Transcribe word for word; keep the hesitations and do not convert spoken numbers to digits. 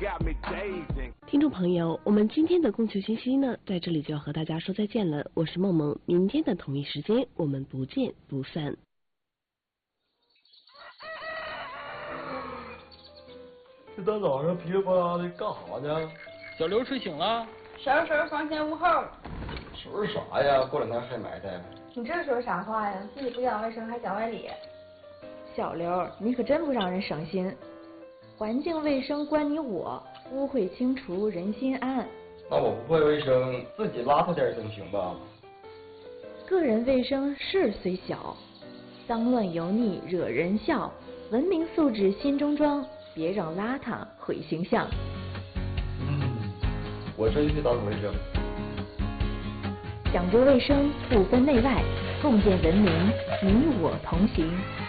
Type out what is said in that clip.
听众朋友，我们今天的供求信息呢，在这里就要和大家说再见了。我是梦梦，明天的同一时间我们不见不散。 这大早上噼里啪啦的干啥呢？ 小刘睡醒了。 收拾收拾房前屋后。 收拾啥呀？过两天还埋汰。 你这说啥话呀？自己不讲卫生还讲外理。小刘，你可真不让人省心。环境卫生关你我，污秽清除人心安。 那我不会卫生，自己邋遢点总行吧？ 个人卫生事虽小，脏乱油腻惹人笑。文明素质心中装，别让邋遢毁形象。 嗯，我这就去打扫卫生。 讲究卫生，不分内外，共建文明，你我同行。